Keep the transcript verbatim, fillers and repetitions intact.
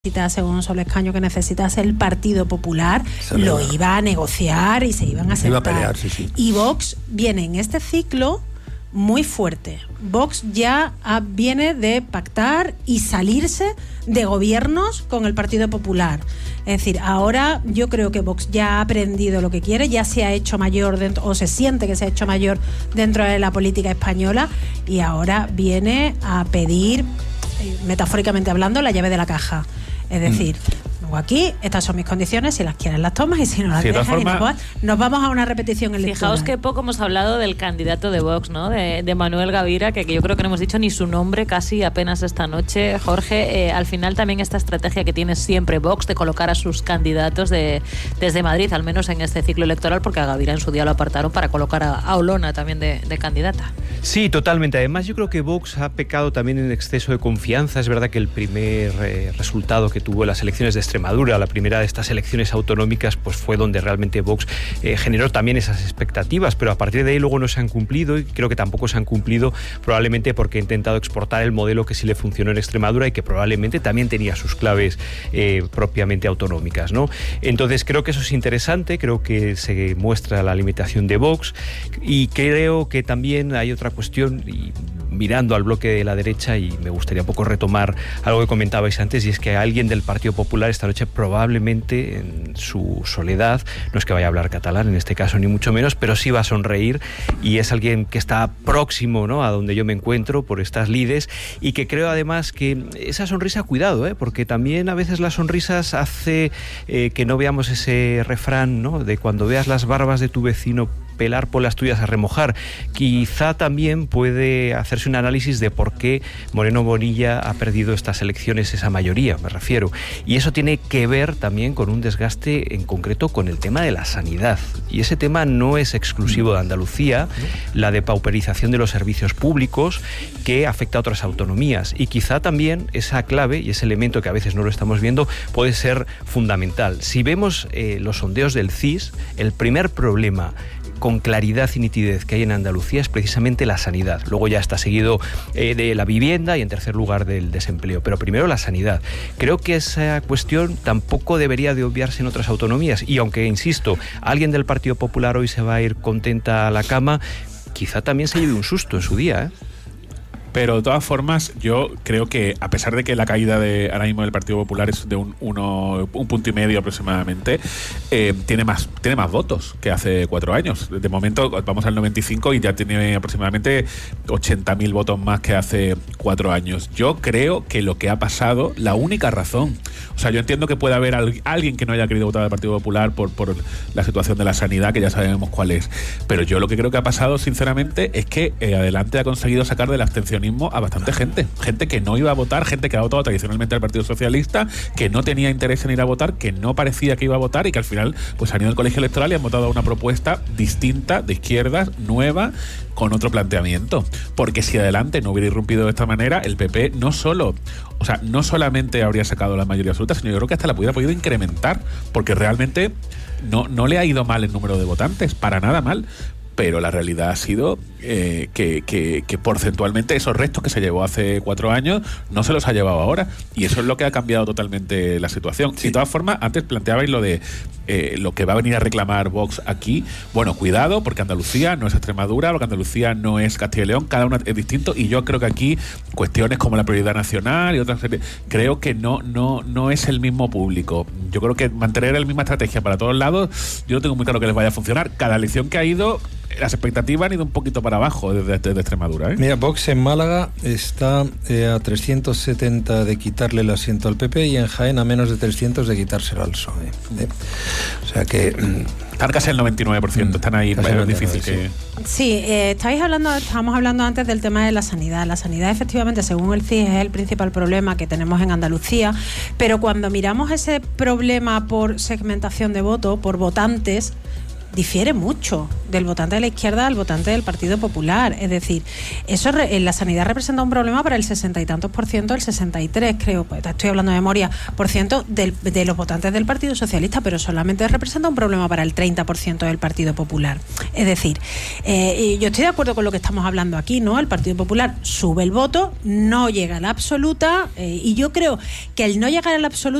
necesitase un solo escaño, que necesitase el Partido Popular, lo iba a negociar y se iban a aceptar. Iba a pelear, sí, sí. Y Vox viene en este ciclo muy fuerte. Vox ya ha, viene de pactar y salirse de gobiernos con el Partido Popular. Es decir, ahora yo creo que Vox ya ha aprendido lo que quiere, ya se ha hecho mayor dentro, o se siente que se ha hecho mayor dentro de la política española, y ahora viene a pedir, metafóricamente hablando, la llave de la caja. Es decir, mm. aquí, estas son mis condiciones, si las quieres las tomas y si no las sí, dejas, forma... y nos, nos vamos a una repetición en lectura. Fijaos que poco hemos hablado del candidato de Vox, ¿no? De, de Manuel Gavira, que, que yo creo que no hemos dicho ni su nombre casi apenas esta noche. Jorge, eh, al final también esta estrategia que tiene siempre Vox de colocar a sus candidatos de, desde Madrid, al menos en este ciclo electoral, porque a Gavira en su día lo apartaron para colocar a, a Olona también de, de candidata. Sí, totalmente. Además, yo creo que Vox ha pecado también en exceso de confianza. Es verdad que el primer eh, resultado que tuvo en las elecciones de Extremadura, la primera de estas elecciones autonómicas, pues fue donde realmente Vox eh, generó también esas expectativas, pero a partir de ahí luego no se han cumplido, y creo que tampoco se han cumplido probablemente porque ha intentado exportar el modelo que sí le funcionó en Extremadura y que probablemente también tenía sus claves eh, propiamente autonómicas, ¿no? Entonces creo que eso es interesante, creo que se muestra la limitación de Vox, y creo que también hay otra cuestión, y mirando al bloque de la derecha, y me gustaría un poco retomar algo que comentabais antes, y es que alguien del Partido Popular esta noche probablemente en su soledad, no es que vaya a hablar catalán en este caso ni mucho menos, pero sí va a sonreír, y es alguien que está próximo, ¿no?, a donde yo me encuentro por estas lides, y que creo además que esa sonrisa, cuidado, ¿eh? porque también a veces las sonrisas hace eh, que no veamos ese refrán, ¿no?, de cuando veas las barbas de tu vecino pelar, por las tuyas a remojar. Quizá también puede hacerse un análisis de por qué Moreno Bonilla ha perdido estas elecciones, esa mayoría, me refiero. Y eso tiene que ver también con un desgaste en concreto con el tema de la sanidad. Y ese tema no es exclusivo de Andalucía, la depauperización de los servicios públicos, que afecta a otras autonomías. Y quizá también esa clave y ese elemento que a veces no lo estamos viendo puede ser fundamental. Si vemos eh, los sondeos del C I S, el primer problema con claridad y nitidez que hay en Andalucía es precisamente la sanidad. Luego ya está seguido eh, de la vivienda y en tercer lugar del desempleo. Pero primero la sanidad. Creo que esa cuestión tampoco debería de obviarse en otras autonomías. Y aunque, insisto, alguien del Partido Popular hoy se va a ir contenta a la cama, quizá también se lleve un susto en su día, ¿eh? Pero de todas formas, yo creo que a pesar de que la caída de ahora mismo del Partido Popular es de un, uno, un punto y medio aproximadamente, eh, tiene más tiene más votos que hace cuatro años. De momento vamos al noventa y cinco y ya tiene aproximadamente ochenta mil votos más que hace cuatro años. Yo creo que lo que ha pasado, la única razón, o sea, yo entiendo que puede haber al, alguien que no haya querido votar al Partido Popular por, por la situación de la sanidad, que ya sabemos cuál es, pero yo lo que creo que ha pasado, sinceramente, es que eh, Adelante ha conseguido sacar de la abstención a bastante gente, gente que no iba a votar, gente que ha votado tradicionalmente al Partido Socialista, que no tenía interés en ir a votar, que no parecía que iba a votar y que al final pues han ido al colegio electoral y han votado una propuesta distinta, de izquierdas, nueva, con otro planteamiento. Porque si Adelante no hubiera irrumpido de esta manera, el P P no solo, o sea, no solamente habría sacado la mayoría absoluta, sino yo creo que hasta la hubiera podido incrementar, porque realmente no, no le ha ido mal el número de votantes, para nada mal. Pero la realidad ha sido eh, que, que, que porcentualmente esos restos que se llevó hace cuatro años no se los ha llevado ahora. Y eso es lo que ha cambiado totalmente la situación. Sí. De todas formas, antes planteabais lo de eh, lo que va a venir a reclamar Vox aquí. Bueno, cuidado, porque Andalucía no es Extremadura, porque Andalucía no es Castilla y León, cada uno es distinto. Y yo creo que aquí cuestiones como la prioridad nacional y otras, creo que no, no, no es el mismo público. Yo creo que mantener la misma estrategia para todos lados, yo no tengo muy claro que les vaya a funcionar. Cada elección que ha ido, las expectativas han ido un poquito para abajo desde, desde Extremadura, ¿eh? Mira, Vox en Málaga está eh, a trescientos setenta de quitarle el asiento al P P y en Jaén a menos de trescientos de quitárselo al P S O E. ¿eh? O sea que... Están casi el noventa y nueve por ciento, están ahí, es difícil que... Sí, eh, estáis hablando, estábamos hablando antes del tema de la sanidad. La sanidad, efectivamente, según el C I S, es el principal problema que tenemos en Andalucía, pero cuando miramos ese problema por segmentación de voto, por votantes, difiere mucho del votante de la izquierda al votante del Partido Popular. Es decir, eso re, en la sanidad representa un problema para el sesenta y tantos por ciento, el sesenta y tres creo, pues estoy hablando de memoria, por ciento del, de los votantes del Partido Socialista, pero solamente representa un problema para el treinta por ciento del Partido Popular. Es decir, eh, yo estoy de acuerdo con lo que estamos hablando aquí, ¿no? El Partido Popular sube el voto, no llega a la absoluta, eh, y yo creo que el no llegar a la absoluta